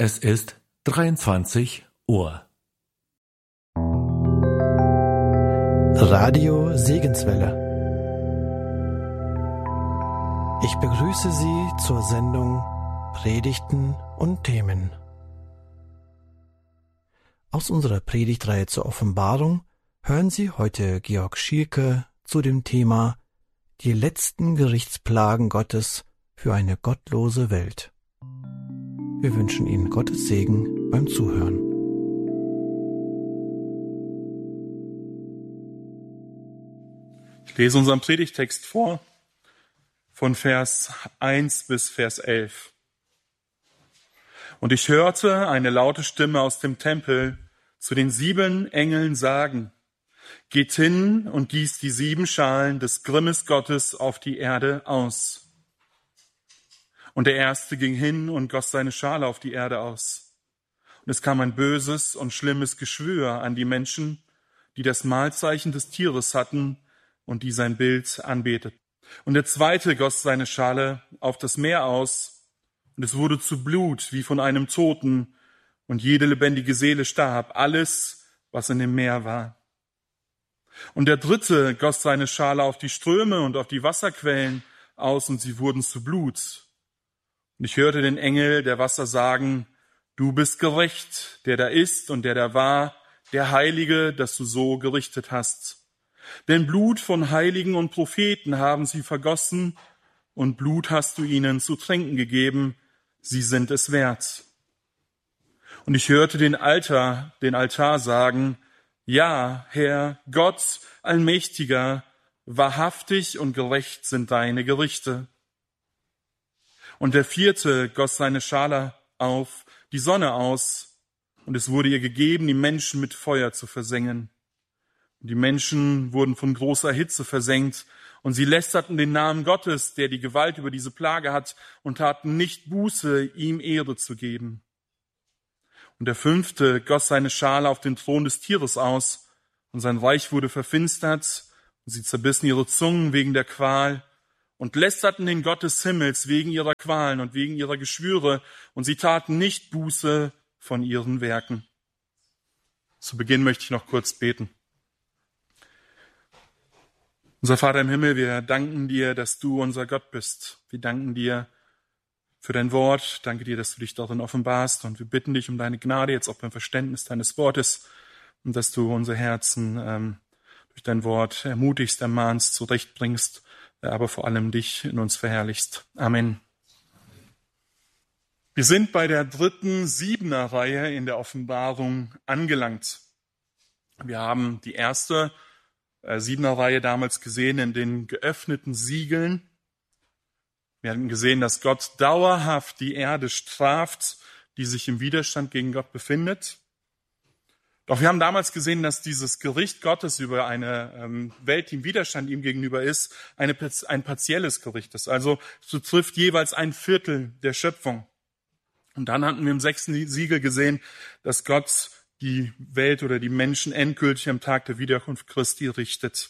Es ist 23 Uhr. Radio Segenswelle. Ich begrüße Sie zur Sendung Predigten und Themen. Aus unserer Predigtreihe zur Offenbarung hören Sie heute Georg Schielke zu dem Thema Die letzten Gerichtsplagen Gottes für eine gottlose Welt. Wir wünschen Ihnen Gottes Segen beim Zuhören. Ich lese unseren Predigtext vor, von Vers 1 bis Vers 11. Und ich hörte eine laute Stimme aus dem Tempel zu den 7 Engeln sagen: Geht hin und gießt die 7 Schalen des Grimmes Gottes auf die Erde aus. Und der Erste ging hin und goss seine Schale auf die Erde aus. Und es kam ein böses und schlimmes Geschwür an die Menschen, die das Mahlzeichen des Tieres hatten und die sein Bild anbeteten. Und der Zweite goss seine Schale auf das Meer aus, und es wurde zu Blut wie von einem Toten, und jede lebendige Seele starb, alles, was in dem Meer war. Und der Dritte goss seine Schale auf die Ströme und auf die Wasserquellen aus, und sie wurden zu Blut. Und ich hörte den Engel der Wasser sagen: Du bist gerecht, der da ist und der da war, der Heilige, dass du so gerichtet hast. Denn Blut von Heiligen und Propheten haben sie vergossen, und Blut hast du ihnen zu trinken gegeben, sie sind es wert. Und ich hörte den Altar sagen: Ja, Herr, Gott, Allmächtiger, wahrhaftig und gerecht sind deine Gerichte. Und der Vierte goss seine Schale auf die Sonne aus, und es wurde ihr gegeben, die Menschen mit Feuer zu versengen. Und die Menschen wurden von großer Hitze versengt, und sie lästerten den Namen Gottes, der die Gewalt über diese Plage hat, und taten nicht Buße, ihm Ehre zu geben. Und der Fünfte goss seine Schale auf den Thron des Tieres aus, und sein Reich wurde verfinstert, und sie zerbissen ihre Zungen wegen der Qual, und lästerten den Gott des Himmels wegen ihrer Qualen und wegen ihrer Geschwüre, und sie taten nicht Buße von ihren Werken. Zu Beginn möchte ich noch kurz beten. Unser Vater im Himmel, wir danken dir, dass du unser Gott bist. Wir danken dir für dein Wort. Danke dir, dass du dich darin offenbarst, und wir bitten dich um deine Gnade jetzt auch beim Verständnis deines Wortes, und dass du unser Herzen durch dein Wort ermutigst, ermahnst, zurechtbringst, aber vor allem dich in uns verherrlichst. Amen. Wir sind bei der 3. 7er-Reihe in der Offenbarung angelangt. Wir haben die erste 7er-Reihe damals gesehen in den geöffneten Siegeln. Wir haben gesehen, dass Gott dauerhaft die Erde straft, die sich im Widerstand gegen Gott befindet. Doch wir haben damals gesehen, dass dieses Gericht Gottes über eine Welt, die im Widerstand ihm gegenüber ist, ein partielles Gericht ist. Also es betrifft jeweils 1/4 der Schöpfung. Und dann hatten wir im 6. Siegel gesehen, dass Gott die Welt oder die Menschen endgültig am Tag der Wiederkunft Christi richtet.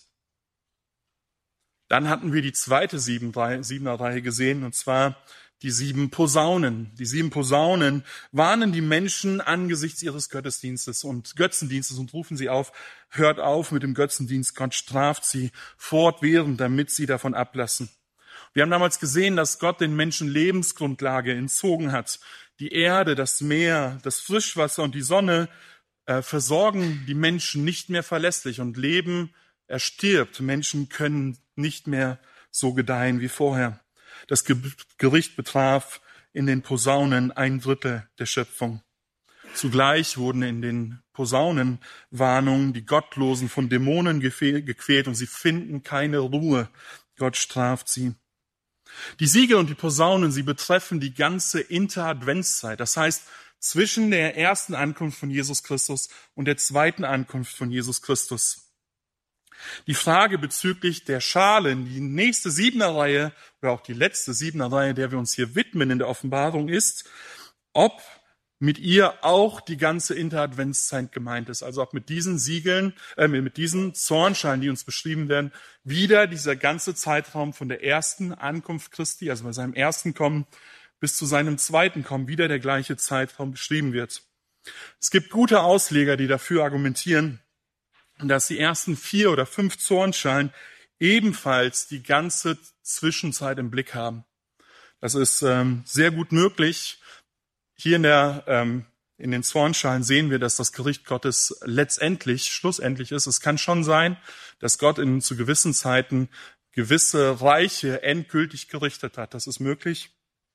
Dann hatten wir die zweite 7er-Reihe gesehen, und zwar die 7 Posaunen. Die 7 Posaunen warnen die Menschen angesichts ihres Götzendienstes und rufen sie auf: Hört auf mit dem Götzendienst, Gott straft sie fortwährend, damit sie davon ablassen. Wir haben damals gesehen, dass Gott den Menschen Lebensgrundlage entzogen hat. Die Erde, das Meer, das Frischwasser und die Sonne versorgen die Menschen nicht mehr verlässlich, und Leben erstirbt. Menschen können nicht mehr so gedeihen wie vorher. Das Gericht betraf in den Posaunen 1/3 der Schöpfung. Zugleich wurden in den Posaunenwarnungen die Gottlosen von Dämonen gequält, und sie finden keine Ruhe. Gott straft sie. Die Siegel und die Posaunen, sie betreffen die ganze Interadventszeit. Das heißt, zwischen der ersten Ankunft von Jesus Christus und der zweiten Ankunft von Jesus Christus. Die Frage bezüglich der Schalen, die nächste 7er-Reihe oder auch die letzte 7er-Reihe, der wir uns hier widmen in der Offenbarung, ist, ob mit ihr auch die ganze Interadventszeit gemeint ist. Also ob mit diesen Siegeln, mit diesen Zornschalen, die uns beschrieben werden, wieder dieser ganze Zeitraum von der ersten Ankunft Christi, also bei seinem ersten Kommen, bis zu seinem zweiten Kommen wieder der gleiche Zeitraum beschrieben wird. Es gibt gute Ausleger, die dafür argumentieren, dass die ersten 4 oder 5 Zornschalen ebenfalls die ganze Zwischenzeit im Blick haben. Das ist sehr gut möglich. Hier in den Zornschalen sehen wir, dass das Gericht Gottes schlussendlich ist. Es kann schon sein, dass Gott zu gewissen Zeiten gewisse Reiche endgültig gerichtet hat. Das ist möglich.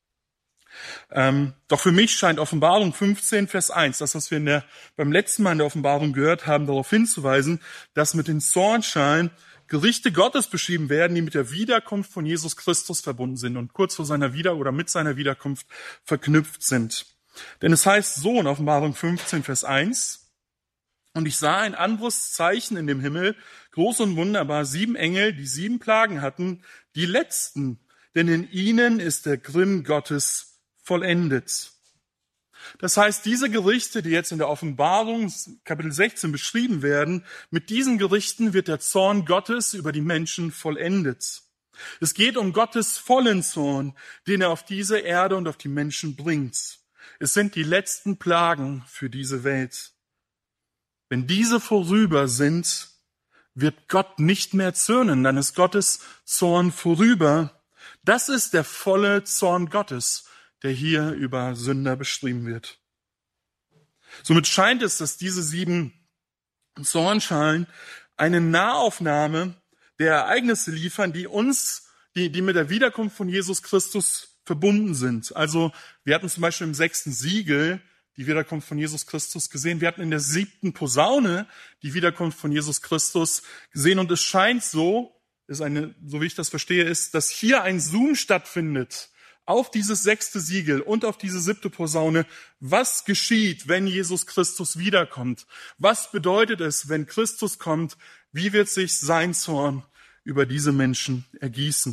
Doch für mich scheint Offenbarung 15, Vers 1, das, was wir beim letzten Mal in der Offenbarung gehört haben, darauf hinzuweisen, dass mit den Zornschalen Gerichte Gottes beschrieben werden, die mit der Wiederkunft von Jesus Christus verbunden sind und kurz vor seiner mit seiner Wiederkunft verknüpft sind. Denn es heißt so in Offenbarung 15, Vers 1, und ich sah ein anderes Zeichen in dem Himmel, groß und wunderbar, 7 Engel, die 7 Plagen hatten, die letzten, denn in ihnen ist der Grimm Gottes vollendet. Das heißt, diese Gerichte, die jetzt in der Offenbarung Kapitel 16 beschrieben werden, mit diesen Gerichten wird der Zorn Gottes über die Menschen vollendet. Es geht um Gottes vollen Zorn, den er auf diese Erde und auf die Menschen bringt. Es sind die letzten Plagen für diese Welt. Wenn diese vorüber sind, wird Gott nicht mehr zürnen, dann ist Gottes Zorn vorüber. Das ist der volle Zorn Gottes, der hier über Sünder beschrieben wird. Somit scheint es, dass diese 7 Zornschalen eine Nahaufnahme der Ereignisse liefern, die mit der Wiederkunft von Jesus Christus verbunden sind. Also wir hatten zum Beispiel im 6. Siegel die Wiederkunft von Jesus Christus gesehen. Wir hatten in der 7. Posaune die Wiederkunft von Jesus Christus gesehen. Und es scheint so wie ich das verstehe, ist, dass hier ein Zoom stattfindet auf dieses 6. Siegel und auf diese 7. Posaune. Was geschieht, wenn Jesus Christus wiederkommt? Was bedeutet es, wenn Christus kommt? Wie wird sich sein Zorn über diese Menschen ergießen?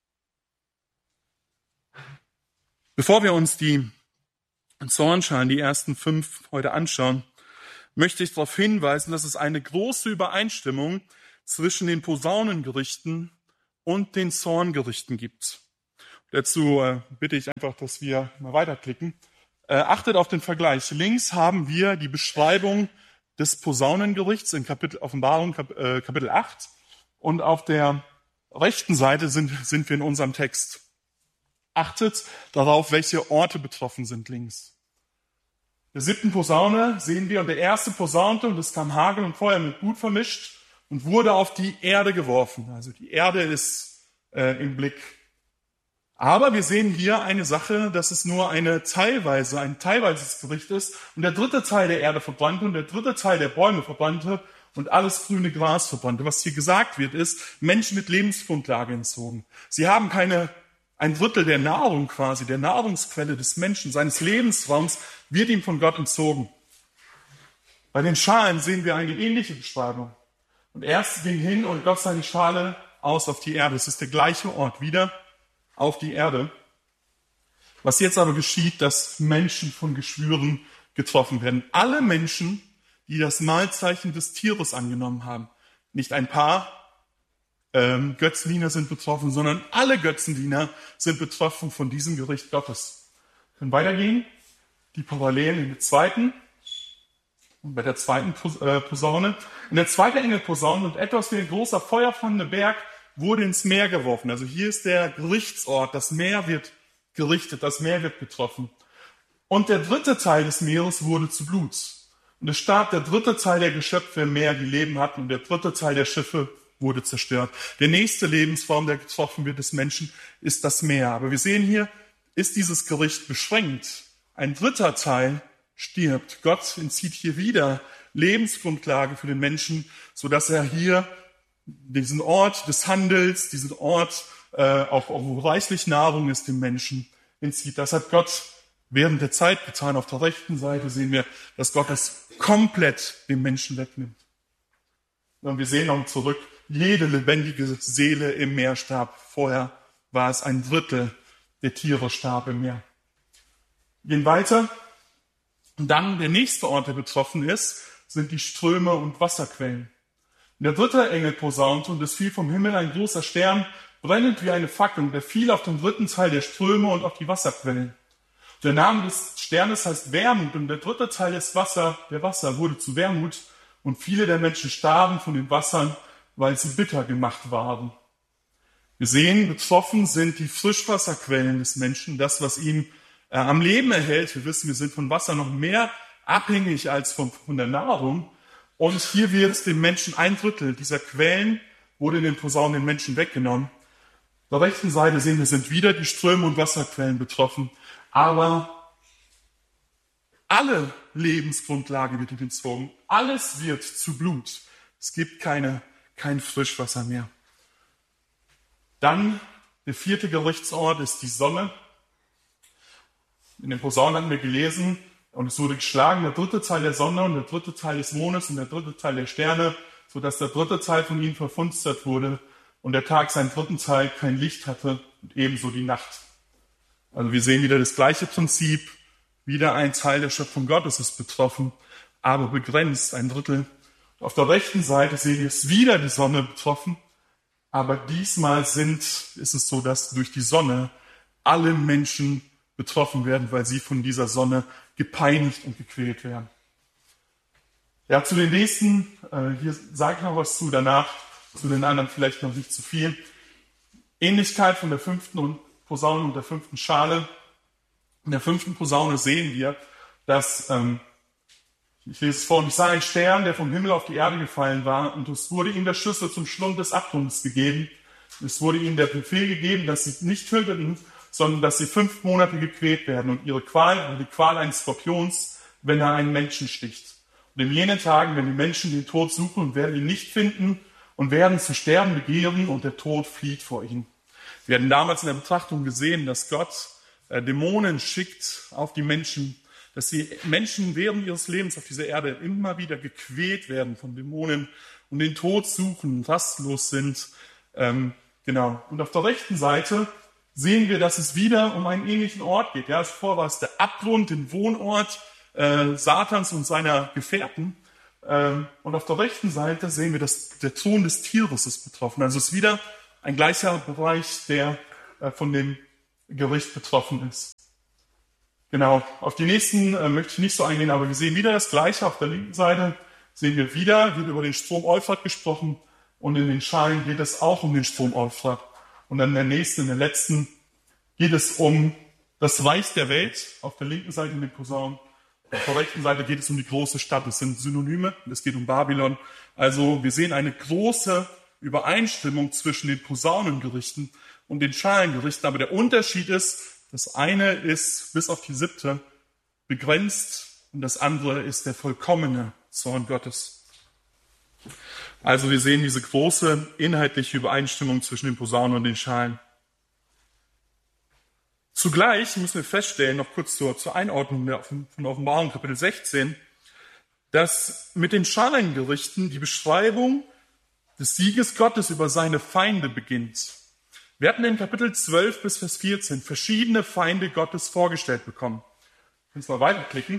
Bevor wir uns die Zornschalen, die ersten 5 heute anschauen, möchte ich darauf hinweisen, dass es eine große Übereinstimmung zwischen den Posaunengerichten und den Zorngerichten gibt. Dazu bitte ich einfach, dass wir mal weiterklicken. Achtet auf den Vergleich. Links haben wir die Beschreibung des Posaunengerichts in Offenbarung Kapitel 8 und auf der rechten Seite sind wir in unserem Text. Achtet darauf, welche Orte betroffen sind links. Der 7. Posaune sehen wir, und der erste posaunte, und es kam Hagel und Feuer mit Blut vermischt und wurde auf die Erde geworfen. Also die Erde ist im Blick. Aber wir sehen hier eine Sache, dass es nur ein teilweises Gericht ist und der 3. Teil der Erde verbrannte und der 3. Teil der Bäume verbrannte und alles grüne Gras verbrannte. Was hier gesagt wird, ist, Menschen mit Lebensgrundlage entzogen. Sie haben ein Drittel der Nahrung quasi, der Nahrungsquelle des Menschen, seines Lebensraums, wird ihm von Gott entzogen. Bei den Schalen sehen wir eine ähnliche Beschreibung. Und erst ging hin und goss seine Schale aus auf die Erde. Es ist der gleiche Ort wieder auf die Erde. Was jetzt aber geschieht, dass Menschen von Geschwüren getroffen werden. Alle Menschen, die das Mahlzeichen des Tieres angenommen haben. Nicht ein paar Götzendiener sind betroffen, sondern alle Götzendiener sind betroffen von diesem Gericht Gottes. Wir können weitergehen. Die Parallelen in der zweiten und bei der zweiten Posaune. In der zweiten Engel Posaune und etwas wie ein großer feuerfangender Berg wurde ins Meer geworfen. Also hier ist der Gerichtsort. Das Meer wird gerichtet, das Meer wird getroffen. Und der 3. Teil des Meeres wurde zu Blut. Und es starb der 3. Teil der Geschöpfe im Meer, die Leben hatten, und der 3. Teil der Schiffe wurde zerstört. Der nächste Lebensform, der getroffen wird des Menschen, ist das Meer. Aber wir sehen hier, ist dieses Gericht beschränkt. Ein 3. Teil stirbt. Gott entzieht hier wieder Lebensgrundlage für den Menschen, sodass er hier diesen Ort des Handels, diesen Ort, auch wo reichlich Nahrung ist, dem Menschen entzieht. Das hat Gott während der Zeit getan. Auf der rechten Seite sehen wir, dass Gott das komplett dem Menschen wegnimmt. Und wir sehen noch zurück, jede lebendige Seele im Meer starb. Vorher war es ein 1/3 der Tiere starb im Meer. Wir gehen weiter. Und dann der nächste Ort, der betroffen ist, sind die Ströme und Wasserquellen. Und der 3. Engel posaunte, und es fiel vom Himmel ein großer Stern, brennend wie eine Fackel, und der fiel auf den 3. Teil der Ströme und auf die Wasserquellen. Der Name des Sternes heißt Wermut und der dritte Teil ist Wasser. Der Wasser wurde zu Wermut und viele der Menschen starben von den Wassern, weil sie bitter gemacht waren. Wir sehen, betroffen sind die Frischwasserquellen des Menschen, das, was ihn am Leben erhält. Wir wissen, wir sind von Wasser noch mehr abhängig als von der Nahrung. Und hier wird dem Menschen 1/3 dieser Quellen, wurde in den Posaunen den Menschen weggenommen. Auf der rechten Seite sehen wir, sind wieder die Ströme und Wasserquellen betroffen. Aber alle Lebensgrundlage wird entzogen. Alles wird zu Blut. Es gibt kein Frischwasser mehr. Dann der 4. Gerichtsort ist die Sonne. In den Posaunen hatten wir gelesen, und es wurde geschlagen, der 3. Teil der Sonne und der 3. Teil des Mondes und der 3. Teil der Sterne, sodass der 3. Teil von ihnen verfinstert wurde und der Tag seinen 3. Teil kein Licht hatte und ebenso die Nacht. Also wir sehen wieder das gleiche Prinzip, wieder ein Teil der Schöpfung Gottes ist betroffen, aber begrenzt, 1/3. Auf der rechten Seite sehen wir es wieder die Sonne betroffen, aber diesmal ist es so, dass durch die Sonne alle Menschen betroffen werden, weil sie von dieser Sonne gepeinigt und gequält werden. Ja, zu den nächsten, hier sage ich noch was zu, danach zu den anderen vielleicht noch nicht zu viel. Ähnlichkeit von der 5. Posaune und der 5. Schale. In der 5. Posaune sehen wir, dass, ich lese es vor, und ich sah einen Stern, der vom Himmel auf die Erde gefallen war, und es wurde ihm der Schlüssel zum Schlund des Abgrunds gegeben. Es wurde ihnen der Befehl gegeben, dass sie nicht töteten, sondern dass sie 5 Monate gequält werden und ihre Qual war die Qual eines Skorpions, wenn er einen Menschen sticht. Und in jenen Tagen, wenn die Menschen den Tod suchen und werden ihn nicht finden und werden zu sterben begehren und der Tod flieht vor ihnen. Wir hatten damals in der Betrachtung gesehen, dass Gott Dämonen schickt auf die Menschen, dass die Menschen während ihres Lebens auf dieser Erde immer wieder gequält werden von Dämonen und den Tod suchen, rastlos sind. Genau. Und auf der rechten Seite sehen wir, dass es wieder um einen ähnlichen Ort geht. Ja, zuvor war es der Abgrund, den Wohnort Satans und seiner Gefährten. Und auf der rechten Seite sehen wir, dass der Thron des Tieres ist betroffen. Also es ist wieder ein gleicher Bereich, der von dem Gericht betroffen ist. Genau, auf die nächsten möchte ich nicht so eingehen, aber wir sehen wieder das Gleiche. Auf der linken Seite sehen wir wieder, wird über den Strom Euphrat gesprochen und in den Schalen geht es auch um den Strom Euphrat. Und dann in der letzten, geht es um das Reich der Welt, auf der linken Seite in den Posaunen. Auf der rechten Seite geht es um die große Stadt. Das sind Synonyme, es geht um Babylon. Also wir sehen eine große Übereinstimmung zwischen den Posaunengerichten und den Schalengerichten. Aber der Unterschied ist, das eine ist bis auf die 7. begrenzt und das andere ist der vollkommene Zorn Gottes. Also wir sehen diese große inhaltliche Übereinstimmung zwischen den Posaunen und den Schalen. Zugleich müssen wir feststellen, noch kurz zur Einordnung von Offenbarung Kapitel 16, dass mit den Schalengerichten die Beschreibung des Sieges Gottes über seine Feinde beginnt. Wir hatten in Kapitel 12 bis Vers 14 verschiedene Feinde Gottes vorgestellt bekommen. Können wir mal weiterklicken.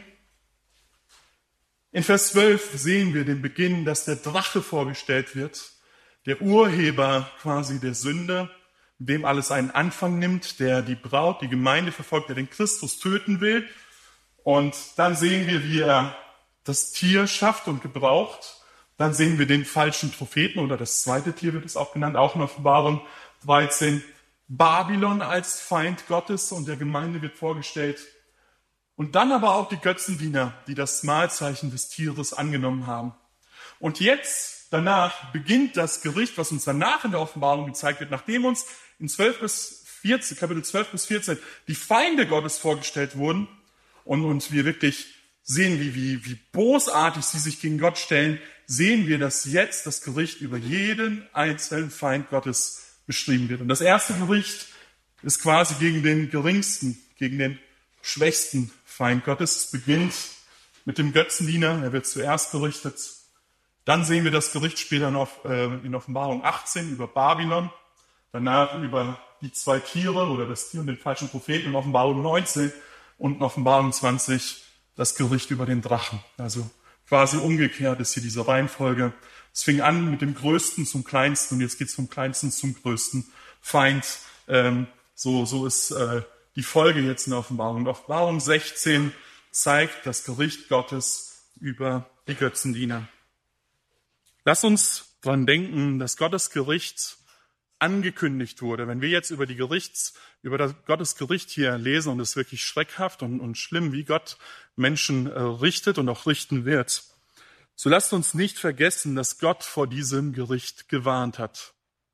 In Vers 12 sehen wir den Beginn, dass der Drache vorgestellt wird, der Urheber quasi der Sünde, dem alles einen Anfang nimmt, der die Braut, die Gemeinde verfolgt, der den Christus töten will. Und dann sehen wir, wie er das Tier schafft und gebraucht. Dann sehen wir den falschen Propheten, oder das zweite Tier wird es auch genannt, auch in Offenbarung 13. Babylon als Feind Gottes und der Gemeinde wird vorgestellt. Und dann aber auch die Götzendiener, die das Mahlzeichen des Tieres angenommen haben. Und jetzt, danach, beginnt das Gericht, was uns danach in der Offenbarung gezeigt wird, nachdem uns in Kapitel 12 bis 14 die Feinde Gottes vorgestellt wurden und wir wirklich sehen, wie bosartig sie sich gegen Gott stellen, sehen wir, dass jetzt das Gericht über jeden einzelnen Feind Gottes beschrieben wird. Und das erste Gericht ist quasi gegen den geringsten, gegen den schwächsten Feind Gottes. Es beginnt mit dem Götzendiener, er wird zuerst gerichtet. Dann sehen wir das Gericht später noch in Offenbarung 18 über Babylon, danach über die 2 Tiere oder das Tier und den falschen Propheten in Offenbarung 19 und in Offenbarung 20 das Gericht über den Drachen. Also quasi umgekehrt ist hier diese Reihenfolge. Es fing an mit dem Größten zum Kleinsten und jetzt geht es vom Kleinsten zum größten Feind. So ist die Folge jetzt in der Offenbarung. Offenbarung 16 zeigt das Gericht Gottes über die Götzendiener. Lass uns dran denken, dass Gottes Gericht angekündigt wurde. Wenn wir jetzt über das Gottes Gericht hier lesen, und es ist wirklich schreckhaft und schlimm, wie Gott Menschen richtet und auch richten wird, so lasst uns nicht vergessen, dass Gott vor diesem Gericht gewarnt hat.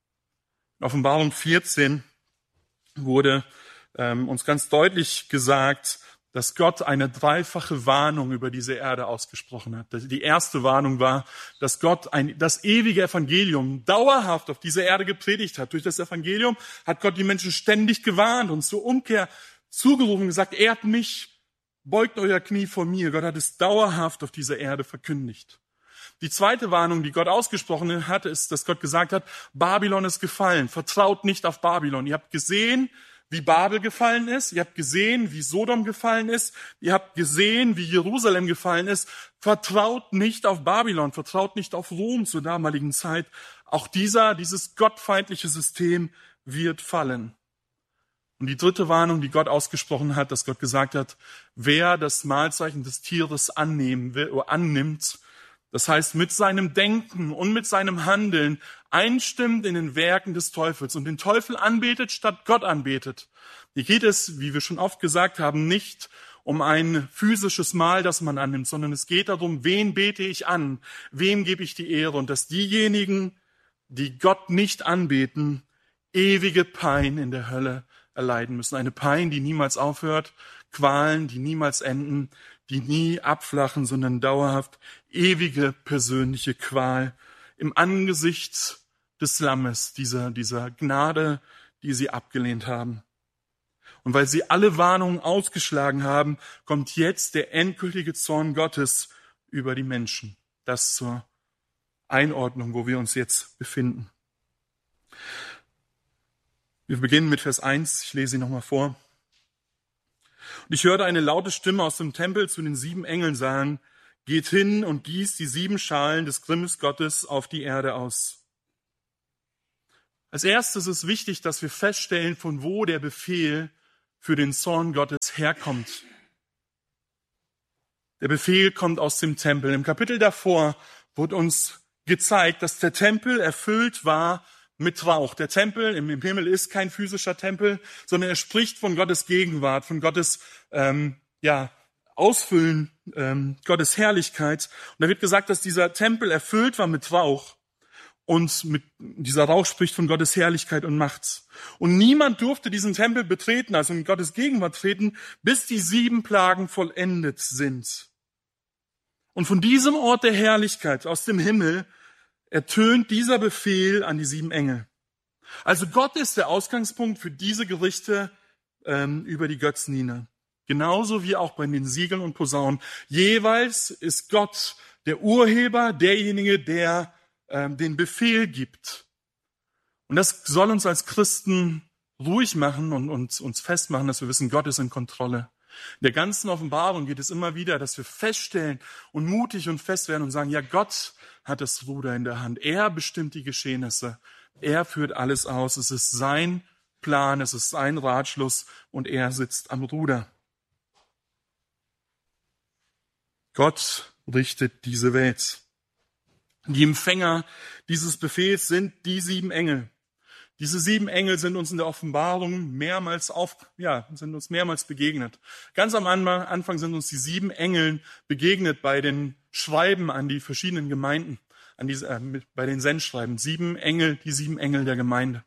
In Offenbarung 14 wurde uns ganz deutlich gesagt, dass Gott eine dreifache Warnung über diese Erde ausgesprochen hat. Die erste Warnung war, dass Gott das ewige Evangelium dauerhaft auf dieser Erde gepredigt hat. Durch das Evangelium hat Gott die Menschen ständig gewarnt und zur Umkehr zugerufen und gesagt, ehrt mich, beugt euer Knie vor mir. Gott hat es dauerhaft auf dieser Erde verkündigt. Die zweite Warnung, die Gott ausgesprochen hat, ist, dass Gott gesagt hat, Babylon ist gefallen, vertraut nicht auf Babylon. Ihr habt gesehen, wie Babel gefallen ist, ihr habt gesehen, wie Sodom gefallen ist, ihr habt gesehen, wie Jerusalem gefallen ist. Vertraut nicht auf Babylon, vertraut nicht auf Rom zur damaligen Zeit. Auch dieses gottfeindliche System wird fallen. Und die dritte Warnung, die Gott ausgesprochen hat, dass Gott gesagt hat, wer das Mahlzeichen des Tieres annimmt, das heißt mit seinem Denken und mit seinem Handeln einstimmt in den Werken des Teufels und den Teufel anbetet, statt Gott anbetet. Hier geht es, wie wir schon oft gesagt haben, nicht um ein physisches Mahl, das man annimmt, sondern es geht darum, wen bete ich an, wem gebe ich die Ehre, und dass diejenigen, die Gott nicht anbeten, ewige Pein in der Hölle erleiden müssen. Eine Pein, die niemals aufhört, Qualen, die niemals enden, die nie abflachen, sondern dauerhaft ewige persönliche Qual im Angesicht des Lammes, dieser Gnade, die sie abgelehnt haben. Und weil sie alle Warnungen ausgeschlagen haben, kommt jetzt der endgültige Zorn Gottes über die Menschen. Das zur Einordnung, wo wir uns jetzt befinden. Wir beginnen mit Vers 1, ich lese ihn nochmal vor. Und ich hörte eine laute Stimme aus dem Tempel zu den 7 Engeln sagen, geht hin und gießt die 7 Schalen des Grimmes Gottes auf die Erde aus. Als erstes ist wichtig, dass wir feststellen, von wo der Befehl für den Zorn Gottes herkommt. Der Befehl kommt aus dem Tempel. Im Kapitel davor wird uns gezeigt, dass der Tempel erfüllt war mit Rauch. Der Tempel im Himmel ist kein physischer Tempel, sondern er spricht von Gottes Gegenwart, von Gottes Ausfüllen, Gottes Herrlichkeit. Und da wird gesagt, dass dieser Tempel erfüllt war mit Rauch. Und dieser Rauch spricht von Gottes Herrlichkeit und Macht. Und niemand durfte diesen Tempel betreten, also in Gottes Gegenwart treten, bis die 7 Plagen vollendet sind. Und von diesem Ort der Herrlichkeit aus dem Himmel ertönt dieser Befehl an die 7 Engel. Also Gott ist der Ausgangspunkt für diese Gerichte über die Götzendiener. Genauso wie auch bei den Siegeln und Posaunen. Jeweils ist Gott der Urheber, derjenige, der den Befehl gibt. Und das soll uns als Christen ruhig machen und uns festmachen, dass wir wissen, Gott ist in Kontrolle. In der ganzen Offenbarung geht es immer wieder, dass wir feststellen und mutig und fest werden und sagen, ja, Gott hat das Ruder in der Hand. Er bestimmt die Geschehnisse. Er führt alles aus. Es ist sein Plan, es ist sein Ratschluss und er sitzt am Ruder. Gott richtet diese Welt. Die Empfänger dieses Befehls sind die 7 Engel. Diese 7 Engel sind uns in der Offenbarung mehrmals begegnet. Ganz am Anfang sind uns die 7 Engel begegnet bei den Schreiben an die verschiedenen Gemeinden, bei den Sendschreiben. 7 Engel, die 7 Engel der Gemeinde.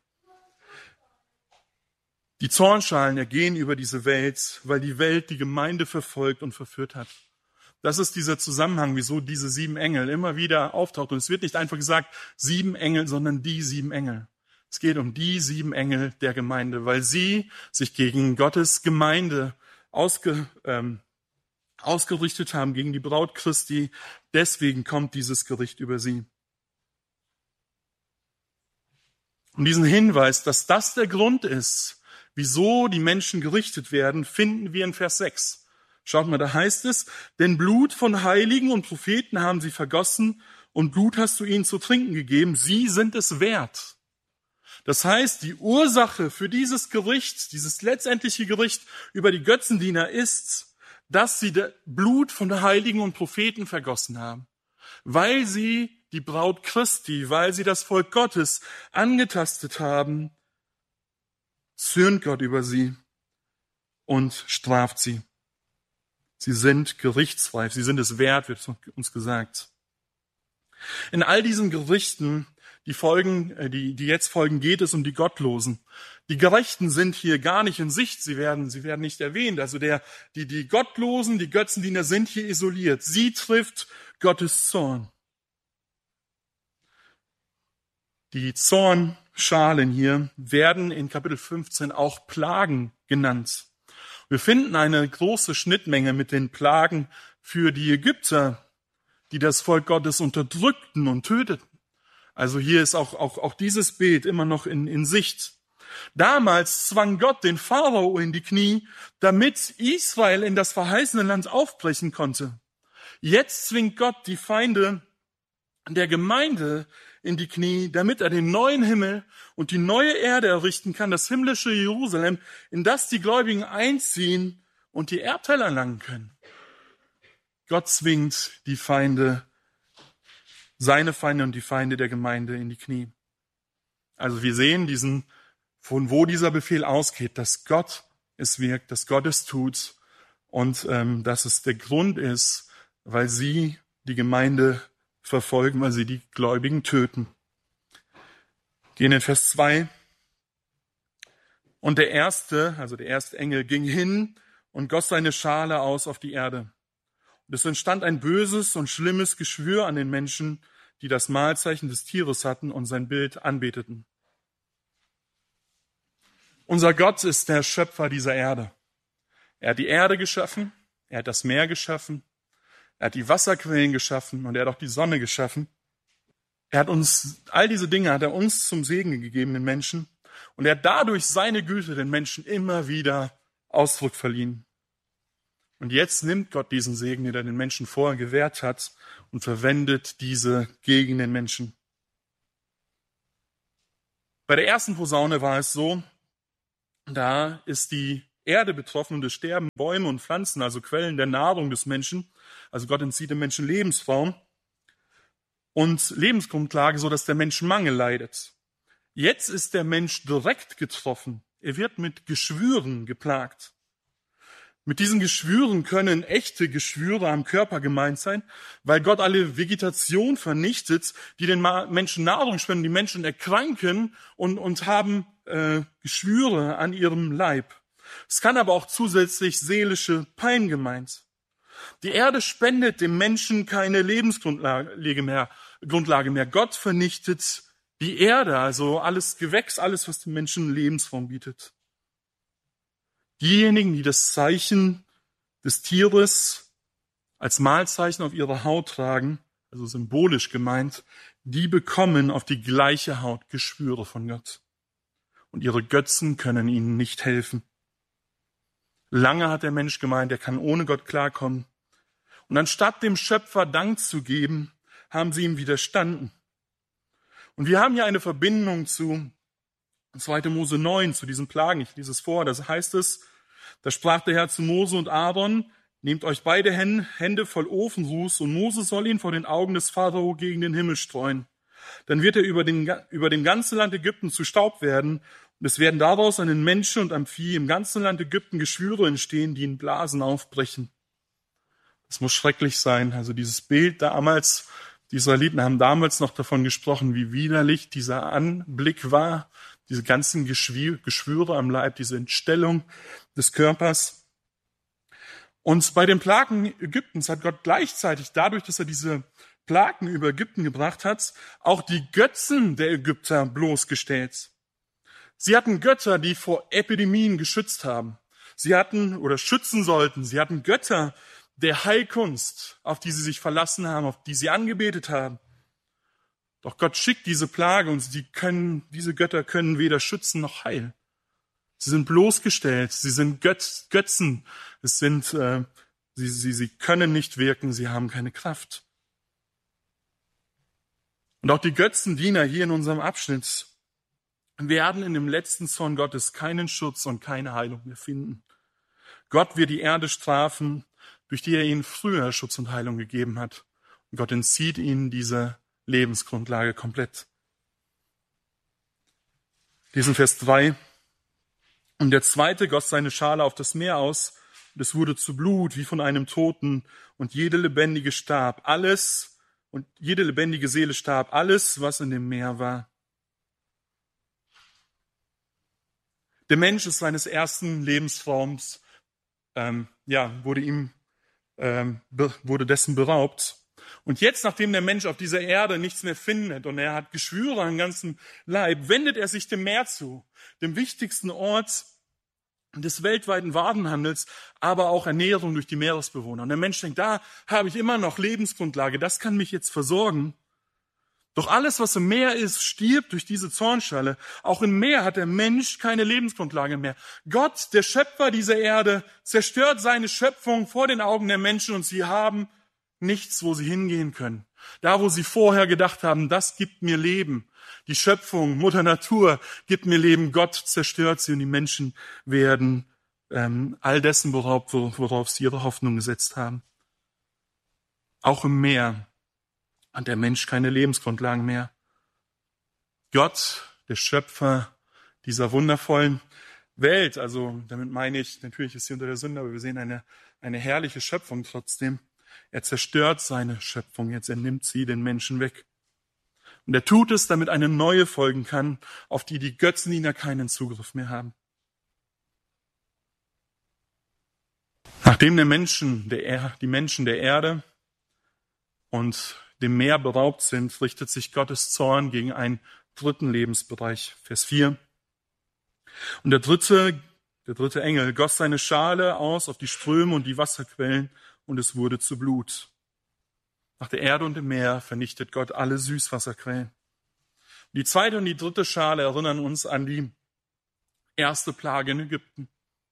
Die Zornschalen ergehen über diese Welt, weil die Welt die Gemeinde verfolgt und verführt hat. Das ist dieser Zusammenhang, wieso diese 7 Engel immer wieder auftaucht. Und es wird nicht einfach gesagt, 7 Engel, sondern die 7 Engel. Es geht um die 7 Engel der Gemeinde, weil sie sich gegen Gottes Gemeinde ausgerichtet haben, gegen die Braut Christi. Deswegen kommt dieses Gericht über sie. Und diesen Hinweis, dass das der Grund ist, wieso die Menschen gerichtet werden, finden wir in Vers 6. Schaut mal, da heißt es, denn Blut von Heiligen und Propheten haben sie vergossen und Blut hast du ihnen zu trinken gegeben. Sie sind es wert. Das heißt, die Ursache für dieses Gericht, dieses letztendliche Gericht über die Götzendiener ist, dass sie das Blut von den Heiligen und Propheten vergossen haben, weil sie die Braut Christi, weil sie das Volk Gottes angetastet haben, zürnt Gott über sie und straft sie. Sie sind gerichtsreif, sie sind es wert, wird uns gesagt. In all diesen Gerichten, die jetzt folgen, geht es um die Gottlosen. Die Gerechten sind hier gar nicht in Sicht, sie werden nicht erwähnt. Also die Gottlosen, die Götzendiener sind hier isoliert. Sie trifft Gottes Zorn. Die Zornschalen hier werden in Kapitel 15 auch Plagen genannt. Wir finden eine große Schnittmenge mit den Plagen für die Ägypter, die das Volk Gottes unterdrückten und töteten. Also hier ist auch dieses Bild immer noch in Sicht. Damals zwang Gott den Pharao in die Knie, damit Israel in das verheißene Land aufbrechen konnte. Jetzt zwingt Gott die Feinde der Gemeinde in die Knie, damit er den neuen Himmel und die neue Erde errichten kann, das himmlische Jerusalem, in das die Gläubigen einziehen und die Erbteile erlangen können. Gott zwingt die Feinde, seine Feinde und die Feinde der Gemeinde in die Knie. Also wir sehen von wo dieser Befehl ausgeht, dass Gott es wirkt, dass Gott es tut und dass es der Grund ist, weil sie die Gemeinde verfolgen, weil sie die Gläubigen töten. Gehen in Vers 2. Und der erste Engel, ging hin und goss seine Schale aus auf die Erde. Und es entstand ein böses und schlimmes Geschwür an den Menschen, die das Mahlzeichen des Tieres hatten und sein Bild anbeteten. Unser Gott ist der Schöpfer dieser Erde. Er hat die Erde geschaffen, er hat das Meer geschaffen, er hat die Wasserquellen geschaffen und er hat auch die Sonne geschaffen. All diese Dinge hat er uns zum Segen gegeben, den Menschen. Und er hat dadurch seine Güte den Menschen immer wieder Ausdruck verliehen. Und jetzt nimmt Gott diesen Segen, den er den Menschen vorher gewährt hat, und verwendet diese gegen den Menschen. Bei der ersten Posaune war es so, da ist die Erde betroffen und es sterben Bäume und Pflanzen, also Quellen der Nahrung des Menschen. Also Gott entzieht dem Menschen Lebensraum und Lebensgrundlage, so dass der Mensch Mangel leidet. Jetzt ist der Mensch direkt getroffen. Er wird mit Geschwüren geplagt. Mit diesen Geschwüren können echte Geschwüre am Körper gemeint sein, weil Gott alle Vegetation vernichtet, die den Menschen Nahrung spenden. Die Menschen erkranken und haben Geschwüre an ihrem Leib. Es kann aber auch zusätzlich seelische Pein gemeint. Die Erde spendet dem Menschen keine Lebensgrundlage mehr. Gott vernichtet die Erde, also alles Gewächs, alles, was dem Menschen Lebensraum bietet. Diejenigen, die das Zeichen des Tieres als Mahlzeichen auf ihrer Haut tragen, also symbolisch gemeint, die bekommen auf die gleiche Haut Geschwüre von Gott. Und ihre Götzen können ihnen nicht helfen. Lange hat der Mensch gemeint, er kann ohne Gott klarkommen. Und anstatt dem Schöpfer Dank zu geben, haben sie ihm widerstanden. Und wir haben hier eine Verbindung zu 2. Mose 9, zu diesen Plagen. Ich lese es vor, das heißt es, da sprach der Herr zu Mose und Aaron, nehmt euch beide Hände voll Ofenruß und Mose soll ihn vor den Augen des Pharao gegen den Himmel streuen. Dann wird er über dem ganzen Land Ägypten zu Staub werden und es werden daraus an den Menschen und am Vieh im ganzen Land Ägypten Geschwüre entstehen, die in Blasen aufbrechen. Das muss schrecklich sein. Also dieses Bild damals, die Israeliten haben damals noch davon gesprochen, wie widerlich dieser Anblick war, diese ganzen Geschwüre am Leib, diese Entstellung des Körpers. Und bei den Plagen Ägyptens hat Gott gleichzeitig, dadurch, dass er diese Plagen über Ägypten gebracht hat, auch die Götzen der Ägypter bloßgestellt. Sie hatten Götter, die vor Epidemien geschützt haben. Sie hatten oder schützen sollten. Sie hatten Götter der Heilkunst, auf die sie sich verlassen haben, auf die sie angebetet haben. Doch Gott schickt diese Plage und diese Götter können weder schützen noch heilen. Sie sind bloßgestellt, sie sind Götzen, sie können nicht wirken, sie haben keine Kraft. Und auch die Götzendiener hier in unserem Abschnitt werden in dem letzten Zorn Gottes keinen Schutz und keine Heilung mehr finden. Gott wird die Erde strafen, durch die er ihnen früher Schutz und Heilung gegeben hat. Und Gott entzieht ihnen diese Lebensgrundlage komplett. Diesen Vers 3. Und der zweite goss seine Schale auf das Meer aus, und es wurde zu Blut wie von einem Toten, und jede lebendige starb, alles, und jede lebendige Seele starb, alles, was in dem Meer war. Der Mensch ist seines ersten Lebensraums, wurde dessen beraubt. Und jetzt, nachdem der Mensch auf dieser Erde nichts mehr findet und er hat Geschwüre am ganzen Leib, wendet er sich dem Meer zu, dem wichtigsten Ort des weltweiten Warenhandels, aber auch Ernährung durch die Meeresbewohner. Und der Mensch denkt, da habe ich immer noch Lebensgrundlage, das kann mich jetzt versorgen. Doch alles, was im Meer ist, stirbt durch diese Zornschale. Auch im Meer hat der Mensch keine Lebensgrundlage mehr. Gott, der Schöpfer dieser Erde, zerstört seine Schöpfung vor den Augen der Menschen und sie haben nichts, wo sie hingehen können. Da, wo sie vorher gedacht haben, das gibt mir Leben. Die Schöpfung, Mutter Natur, gibt mir Leben. Gott zerstört sie und die Menschen werden all dessen beraubt, worauf sie ihre Hoffnung gesetzt haben. Auch im Meer hat der Mensch keine Lebensgrundlagen mehr. Gott, der Schöpfer dieser wundervollen Welt, also damit meine ich, natürlich ist sie unter der Sünde, aber wir sehen eine herrliche Schöpfung trotzdem. Er zerstört seine Schöpfung, jetzt er nimmt sie den Menschen weg. Und er tut es, damit eine neue folgen kann, auf die die Götzendiener keinen Zugriff mehr haben. Nachdem die Menschen der Erde und dem Meer beraubt sind, richtet sich Gottes Zorn gegen einen dritten Lebensbereich. Vers 4. Und der dritte Engel goss seine Schale aus auf die Ströme und die Wasserquellen, und es wurde zu Blut. Nach der Erde und dem Meer vernichtet Gott alle Süßwasserquellen. Die zweite und die dritte Schale erinnern uns an die erste Plage in Ägypten.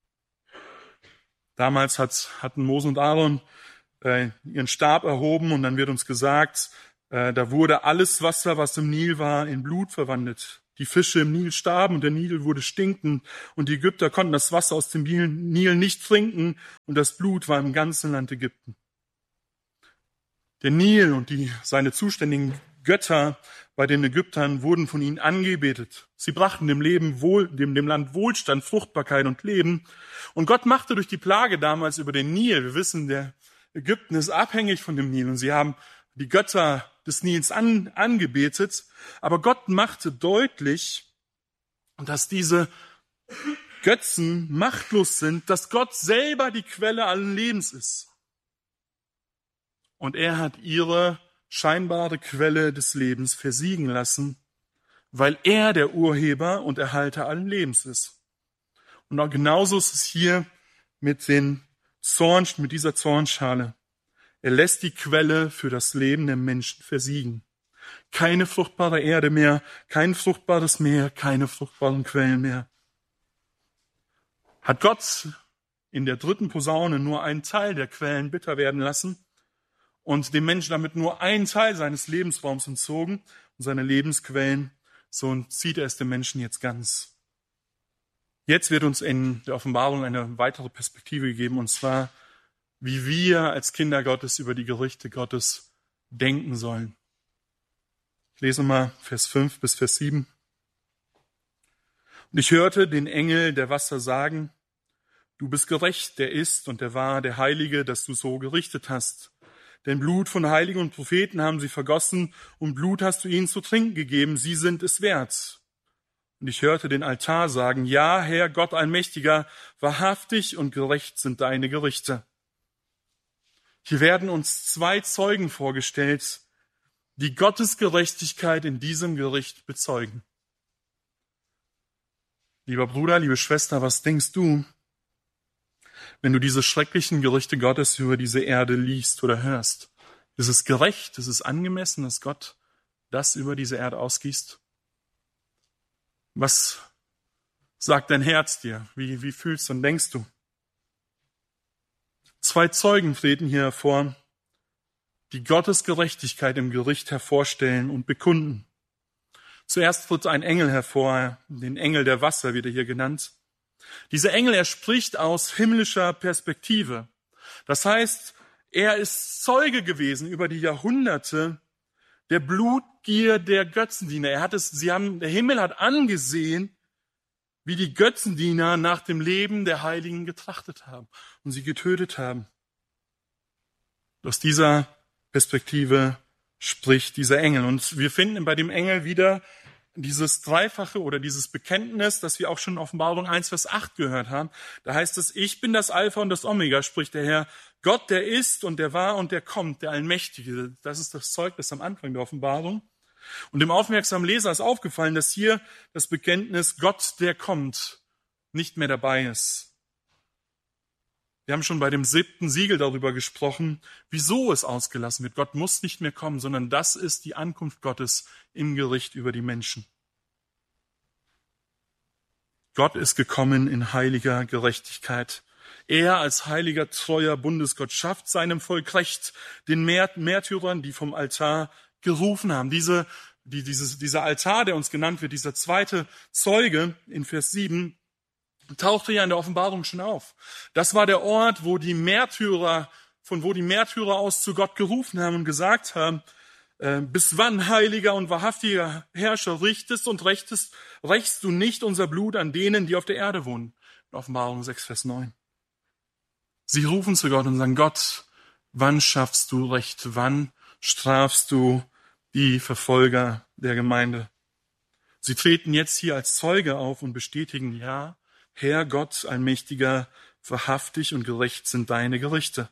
Damals hatten Mose und Aaron ihren Stab erhoben und dann wird uns gesagt, da wurde alles Wasser, was im Nil war, in Blut verwandelt. Die Fische im Nil starben und der Nil wurde stinkend und die Ägypter konnten das Wasser aus dem Nil nicht trinken und das Blut war im ganzen Land Ägypten. Der Nil und seine zuständigen Götter bei den Ägyptern wurden von ihnen angebetet. Sie brachten dem Land Wohlstand, Fruchtbarkeit und Leben. Und Gott machte durch die Plage damals über den Nil, wir wissen, der Ägypten ist abhängig von dem Nil und sie haben die Götter des Nils angebetet. Aber Gott machte deutlich, dass diese Götzen machtlos sind, dass Gott selber die Quelle allen Lebens ist. Und er hat ihre scheinbare Quelle des Lebens versiegen lassen, weil er der Urheber und Erhalter allen Lebens ist. Und auch genauso ist es hier mit dieser Zornschale. Er lässt die Quelle für das Leben der Menschen versiegen. Keine fruchtbare Erde mehr, kein fruchtbares Meer, keine fruchtbaren Quellen mehr. Hat Gott in der dritten Posaune nur einen Teil der Quellen bitter werden lassen und dem Menschen damit nur einen Teil seines Lebensraums entzogen und seine Lebensquellen, so zieht er es dem Menschen jetzt ganz. Jetzt wird uns in der Offenbarung eine weitere Perspektive gegeben, und zwar, wie wir als Kinder Gottes über die Gerichte Gottes denken sollen. Ich lese mal Vers 5 bis Vers 7. Und ich hörte den Engel der Wasser sagen, du bist gerecht, der ist und der war, der Heilige, dass du so gerichtet hast. Denn Blut von Heiligen und Propheten haben sie vergossen und Blut hast du ihnen zu trinken gegeben, sie sind es wert. Und ich hörte den Altar sagen, ja, Herr Gott Allmächtiger, wahrhaftig und gerecht sind deine Gerichte. Hier werden uns zwei Zeugen vorgestellt, die Gottes Gerechtigkeit in diesem Gericht bezeugen. Lieber Bruder, liebe Schwester, was denkst du, wenn du diese schrecklichen Gerichte Gottes über diese Erde liest oder hörst? Ist es gerecht, ist es angemessen, dass Gott das über diese Erde ausgießt? Was sagt dein Herz dir? Wie fühlst und denkst du? Zwei Zeugen treten hier hervor, die Gottes Gerechtigkeit im Gericht hervorstellen und bekunden. Zuerst tritt ein Engel hervor, den Engel der Wasser wird er hier genannt. Dieser Engel, er spricht aus himmlischer Perspektive. Das heißt, er ist Zeuge gewesen über die Jahrhunderte der Blutgier der Götzendiener. Der Himmel hat angesehen, wie die Götzendiener nach dem Leben der Heiligen getrachtet haben und sie getötet haben. Aus dieser Perspektive spricht dieser Engel. Und wir finden bei dem Engel wieder dieses Dreifache oder dieses Bekenntnis, das wir auch schon in Offenbarung 1, Vers 8 gehört haben. Da heißt es, ich bin das Alpha und das Omega, spricht der Herr, Gott, der ist und der war und der kommt, der Allmächtige. Das ist das Zeugnis am Anfang der Offenbarung. Und dem aufmerksamen Leser ist aufgefallen, dass hier das Bekenntnis Gott, der kommt, nicht mehr dabei ist. Wir haben schon bei dem 7. Siegel darüber gesprochen, wieso es ausgelassen wird. Gott muss nicht mehr kommen, sondern das ist die Ankunft Gottes im Gericht über die Menschen. Gott ist gekommen in heiliger Gerechtigkeit. Er als heiliger, treuer Bundesgott schafft seinem Volk Recht, den Märtyrern, die vom Altar gerufen haben. Dieser Altar, der uns genannt wird, dieser zweite Zeuge in Vers 7, tauchte ja in der Offenbarung schon auf. Das war der Ort, von wo die Märtyrer aus zu Gott gerufen haben und gesagt haben, bis wann, heiliger und wahrhaftiger Herrscher, richtest und rächst du nicht unser Blut an denen, die auf der Erde wohnen? In Offenbarung 6, Vers 9. Sie rufen zu Gott und sagen, Gott, wann schaffst du Recht? Wann strafst du die Verfolger der Gemeinde? Sie treten jetzt hier als Zeuge auf und bestätigen, ja, Herr Gott, Allmächtiger, wahrhaftig und gerecht sind deine Gerichte.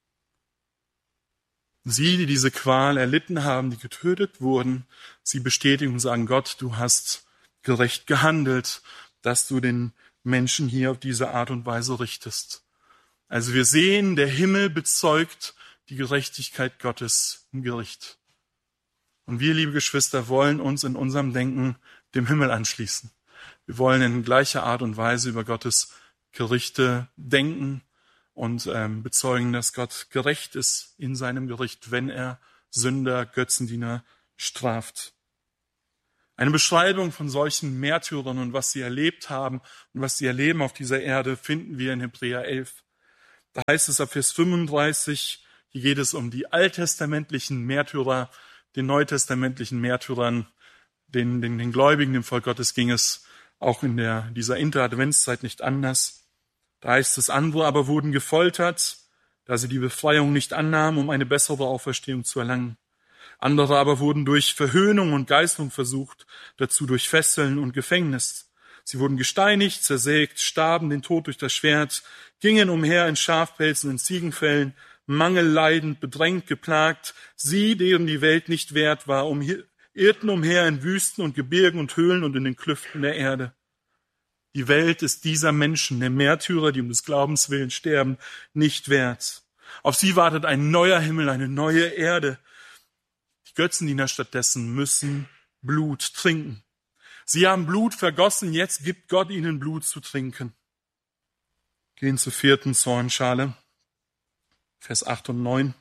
Sie, die diese Qual erlitten haben, die getötet wurden, sie bestätigen und sagen, Gott, du hast gerecht gehandelt, dass du den Menschen hier auf diese Art und Weise richtest. Also wir sehen, der Himmel bezeugt die Gerechtigkeit Gottes im Gericht. Und wir, liebe Geschwister, wollen uns in unserem Denken dem Himmel anschließen. Wir wollen in gleicher Art und Weise über Gottes Gerichte denken und bezeugen, dass Gott gerecht ist in seinem Gericht, wenn er Sünder, Götzendiener straft. Eine Beschreibung von solchen Märtyrern und was sie erlebt haben und was sie erleben auf dieser Erde finden wir in Hebräer 11. Da heißt es ab Vers 35, hier geht es um die alttestamentlichen Märtyrer, den neutestamentlichen Märtyrern, den Gläubigen, dem Volk Gottes ging es auch in dieser Interadventszeit nicht anders. Da heißt es, andere aber wurden gefoltert, da sie die Befreiung nicht annahmen, um eine bessere Auferstehung zu erlangen. Andere aber wurden durch Verhöhnung und Geißelung versucht, dazu durch Fesseln und Gefängnis. Sie wurden gesteinigt, zersägt, starben den Tod durch das Schwert, gingen umher in Schafpelzen und Ziegenfällen, mangelleidend, bedrängt, geplagt. Sie, deren die Welt nicht wert war, irrten umher in Wüsten und Gebirgen und Höhlen und in den Klüften der Erde. Die Welt ist dieser Menschen, der Märtyrer, die um des Glaubens willen sterben, nicht wert. Auf sie wartet ein neuer Himmel, eine neue Erde. Die Götzendiener stattdessen müssen Blut trinken. Sie haben Blut vergossen, jetzt gibt Gott ihnen Blut zu trinken. Gehen zur 4. Zornschale, Vers 8 und 9.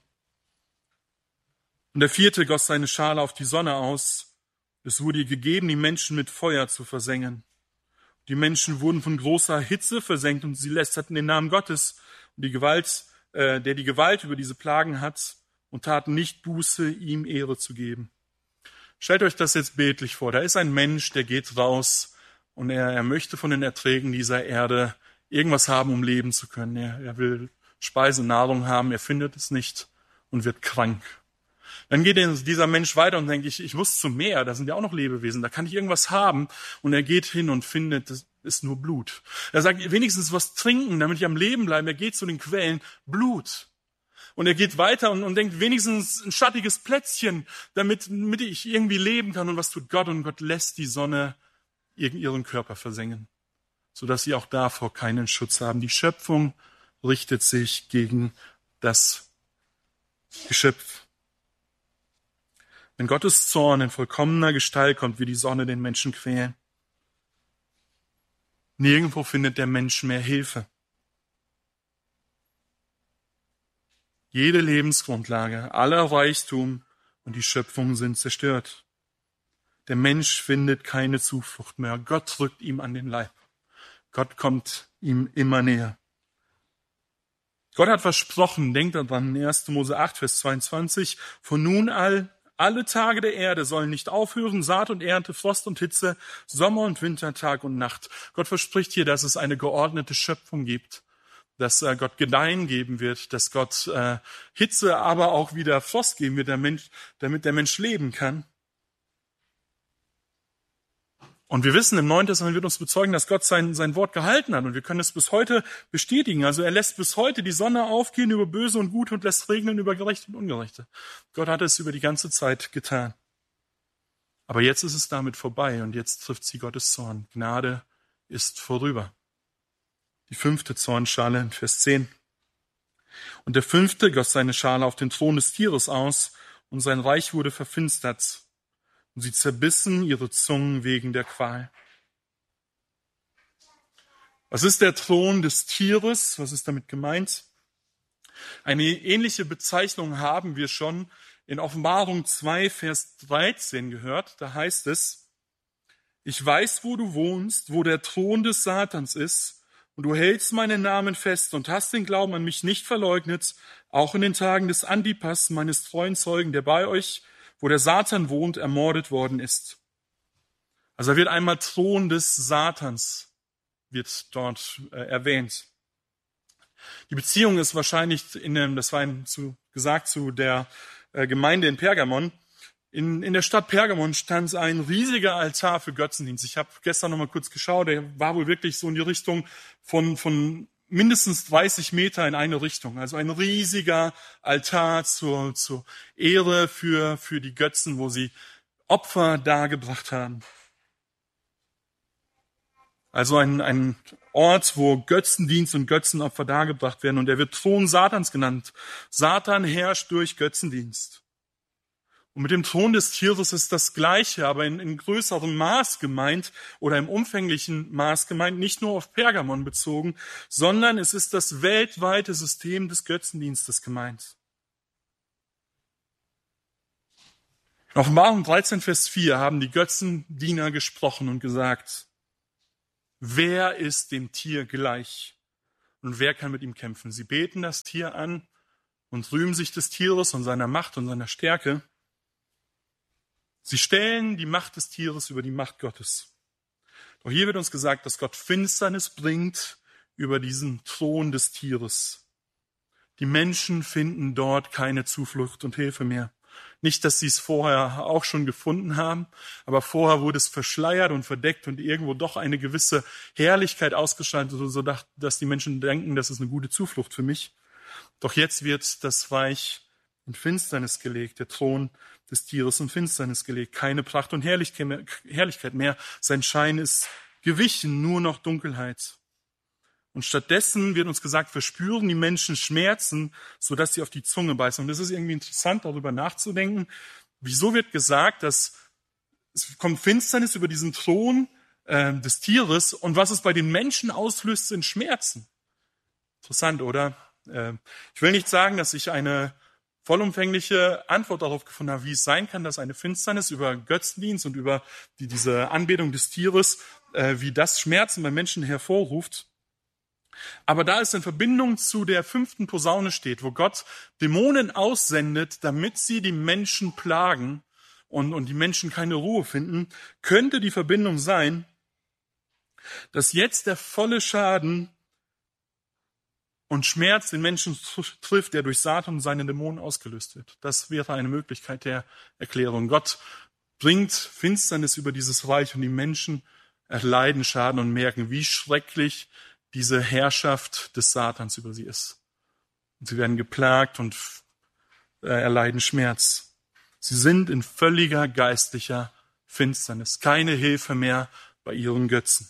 Und der 4. goss seine Schale auf die Sonne aus. Es wurde ihr gegeben, die Menschen mit Feuer zu versengen. Die Menschen wurden von großer Hitze versenkt und sie lästerten den Namen Gottes, und der die Gewalt über diese Plagen hat, und taten nicht Buße, ihm Ehre zu geben. Stellt euch das jetzt bildlich vor. Da ist ein Mensch, der geht raus und er möchte von den Erträgen dieser Erde irgendwas haben, um leben zu können. Er will Speise, Nahrung haben, er findet es nicht und wird krank. Dann geht dieser Mensch weiter und denkt, ich muss zum Meer, da sind ja auch noch Lebewesen, da kann ich irgendwas haben. Und er geht hin und findet, das ist nur Blut. Er sagt, wenigstens was trinken, damit ich am Leben bleibe. Er geht zu den Quellen, Blut. Und er geht weiter und denkt, wenigstens ein schattiges Plätzchen, damit ich irgendwie leben kann. Und was tut Gott? Und Gott lässt die Sonne ihren Körper versengen, sodass sie auch davor keinen Schutz haben. Die Schöpfung richtet sich gegen das Geschöpf. Wenn Gottes Zorn in vollkommener Gestalt kommt, wie die Sonne den Menschen quälen, nirgendwo findet der Mensch mehr Hilfe. Jede Lebensgrundlage, aller Reichtum und die Schöpfung sind zerstört. Der Mensch findet keine Zuflucht mehr. Gott drückt ihm an den Leib. Gott kommt ihm immer näher. Gott hat versprochen, denkt daran, 1. Mose 8, Vers 22, von nun alle Tage der Erde sollen nicht aufhören, Saat und Ernte, Frost und Hitze, Sommer und Winter, Tag und Nacht. Gott verspricht hier, dass es eine geordnete Schöpfung gibt, dass Gott Gedeihen geben wird, dass Gott Hitze, aber auch wieder Frost geben wird, damit der Mensch leben kann. Und wir wissen, im Neuen Testament wird uns bezeugen, dass Gott sein Wort gehalten hat. Und wir können es bis heute bestätigen. Also er lässt bis heute die Sonne aufgehen über Böse und Gute und lässt regnen über Gerechte und Ungerechte. Gott hat es über die ganze Zeit getan. Aber jetzt ist es damit vorbei und jetzt trifft sie Gottes Zorn. Gnade ist vorüber. Die 5. Zornschale in Vers 10. Und der 5. goss seine Schale auf den Thron des Tieres aus und sein Reich wurde verfinstert. Und sie zerbissen ihre Zungen wegen der Qual. Was ist der Thron des Tieres? Was ist damit gemeint? Eine ähnliche Bezeichnung haben wir schon in Offenbarung 2, Vers 13 gehört. Da heißt es, ich weiß, wo du wohnst, wo der Thron des Satans ist, und du hältst meinen Namen fest und hast den Glauben an mich nicht verleugnet, auch in den Tagen des Antipas, meines treuen Zeugen, der bei euch, wo der Satan wohnt, ermordet worden ist. Also da wird einmal Thron des Satans, wird dort erwähnt. Die Beziehung ist wahrscheinlich das war gesagt zu der Gemeinde in Pergamon. In der Stadt Pergamon stand ein riesiger Altar für Götzendienst. Ich habe gestern noch mal kurz geschaut, der war wohl wirklich so in die Richtung von mindestens 30 Meter in eine Richtung. Also ein riesiger Altar zur Ehre für die Götzen, wo sie Opfer dargebracht haben. Also ein Ort, wo Götzendienst und Götzenopfer dargebracht werden. Und er wird Thron Satans genannt. Satan herrscht durch Götzendienst. Und mit dem Thron des Tieres ist das Gleiche, aber in größerem Maß gemeint oder im umfänglichen Maß gemeint, nicht nur auf Pergamon bezogen, sondern es ist das weltweite System des Götzendienstes gemeint. In Offenbarung 13, Vers 4 haben die Götzendiener gesprochen und gesagt, wer ist dem Tier gleich und wer kann mit ihm kämpfen? Sie beten das Tier an und rühmen sich des Tieres und seiner Macht und seiner Stärke. Sie stellen die Macht des Tieres über die Macht Gottes. Doch hier wird uns gesagt, dass Gott Finsternis bringt über diesen Thron des Tieres. Die Menschen finden dort keine Zuflucht und Hilfe mehr. Nicht, dass sie es vorher auch schon gefunden haben, aber vorher wurde es verschleiert und verdeckt und irgendwo doch eine gewisse Herrlichkeit ausgestrahlt, so dass die Menschen denken, das ist eine gute Zuflucht für mich. Doch jetzt wird das Reich in Finsternis gelegt, der Thron des Tieres in Finsternis gelegt. Keine Pracht und Herrlichkeit mehr. Sein Schein ist gewichen, nur noch Dunkelheit. Und stattdessen wird uns gesagt, verspüren die Menschen Schmerzen, sodass sie auf die Zunge beißen. Und das ist irgendwie interessant, darüber nachzudenken. Wieso wird gesagt, dass es kommt Finsternis über diesen Thron des Tieres und was es bei den Menschen auslöst, sind Schmerzen. Interessant, oder? Ich will nicht sagen, dass ich eine vollumfängliche Antwort darauf gefunden habe, wie es sein kann, dass eine Finsternis über Götzendienst und über diese Anbetung des Tieres, wie das Schmerzen bei Menschen hervorruft. Aber da es in Verbindung zu der 5. Posaune steht, wo Gott Dämonen aussendet, damit sie die Menschen plagen und die Menschen keine Ruhe finden, könnte die Verbindung sein, dass jetzt der volle Schaden und Schmerz den Menschen trifft, der durch Satan und seine Dämonen ausgelöst wird. Das wäre eine Möglichkeit der Erklärung. Gott bringt Finsternis über dieses Reich und die Menschen erleiden Schaden und merken, wie schrecklich diese Herrschaft des Satans über sie ist. Und sie werden geplagt und erleiden Schmerz. Sie sind in völliger geistlicher Finsternis. Keine Hilfe mehr bei ihren Götzen.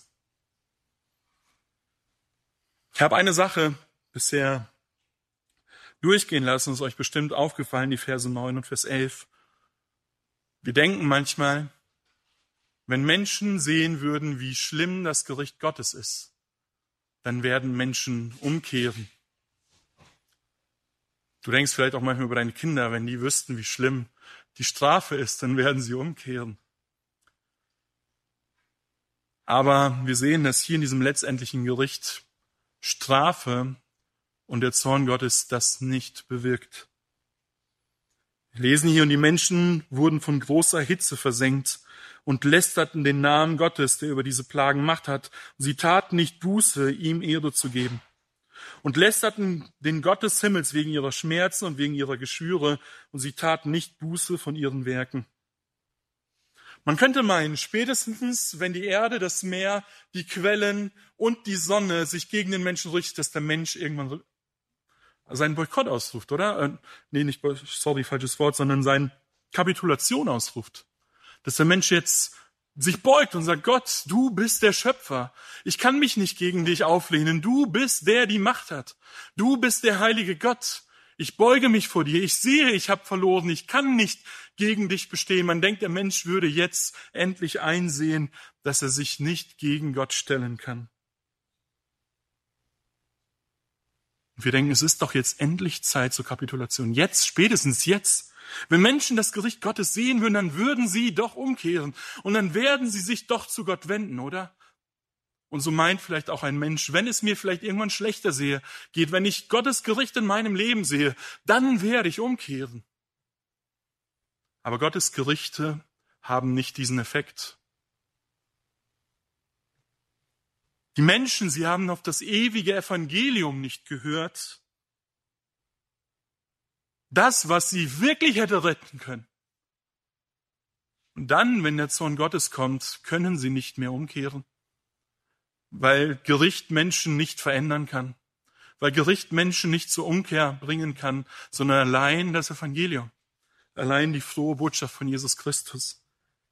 Ich habe eine Sache bisher durchgehen lassen, ist euch bestimmt aufgefallen, die Verse 9 und Vers 11. Wir denken manchmal, wenn Menschen sehen würden, wie schlimm das Gericht Gottes ist, dann werden Menschen umkehren. Du denkst vielleicht auch manchmal über deine Kinder, wenn die wüssten, wie schlimm die Strafe ist, dann werden sie umkehren. Aber wir sehen, dass hier in diesem letztendlichen Gericht Strafe und der Zorn Gottes das nicht bewirkt. Wir lesen hier, und die Menschen wurden von großer Hitze versenkt und lästerten den Namen Gottes, der über diese Plagen Macht hat. Und sie taten nicht Buße, ihm Ehre zu geben. Und lästerten den Gott des Himmels wegen ihrer Schmerzen und wegen ihrer Geschwüre. Und sie taten nicht Buße von ihren Werken. Man könnte meinen, spätestens, wenn die Erde, das Meer, die Quellen und die Sonne sich gegen den Menschen richtet, dass der Mensch irgendwann seinen Boykott ausruft, oder? Falsches Wort, sondern seine Kapitulation ausruft. Dass der Mensch jetzt sich beugt und sagt, Gott, du bist der Schöpfer. Ich kann mich nicht gegen dich auflehnen. Du bist der, die Macht hat. Du bist der heilige Gott. Ich beuge mich vor dir. Ich sehe, ich habe verloren. Ich kann nicht gegen dich bestehen. Man denkt, der Mensch würde jetzt endlich einsehen, dass er sich nicht gegen Gott stellen kann. Und wir denken, es ist doch jetzt endlich Zeit zur Kapitulation. Jetzt, spätestens jetzt. Wenn Menschen das Gericht Gottes sehen würden, dann würden sie doch umkehren. Und dann werden sie sich doch zu Gott wenden, oder? Und so meint vielleicht auch ein Mensch, wenn es mir vielleicht irgendwann schlechter geht, wenn ich Gottes Gericht in meinem Leben sehe, dann werde ich umkehren. Aber Gottes Gerichte haben nicht diesen Effekt. Die Menschen, sie haben auf das ewige Evangelium nicht gehört. Das, was sie wirklich hätte retten können. Und dann, wenn der Zorn Gottes kommt, können sie nicht mehr umkehren. Weil Gericht Menschen nicht verändern kann. Weil Gericht Menschen nicht zur Umkehr bringen kann, sondern allein das Evangelium. Allein die frohe Botschaft von Jesus Christus.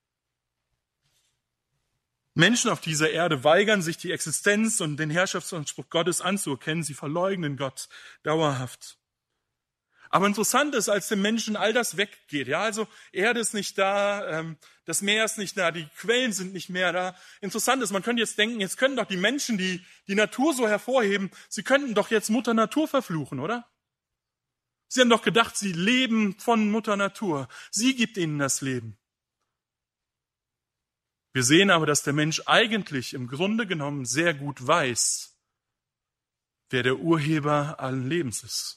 Menschen auf dieser Erde weigern sich, die Existenz und den Herrschaftsanspruch Gottes anzuerkennen. Sie verleugnen Gott dauerhaft. Aber interessant ist, als dem Menschen all das weggeht, ja, also Erde ist nicht da, das Meer ist nicht da, die Quellen sind nicht mehr da. Interessant ist, man könnte jetzt denken, jetzt können doch die Menschen, die die Natur so hervorheben, sie könnten doch jetzt Mutter Natur verfluchen, oder? Sie haben doch gedacht, sie leben von Mutter Natur. Sie gibt ihnen das Leben. Wir sehen aber, dass der Mensch eigentlich im Grunde genommen sehr gut weiß, wer der Urheber allen Lebens ist.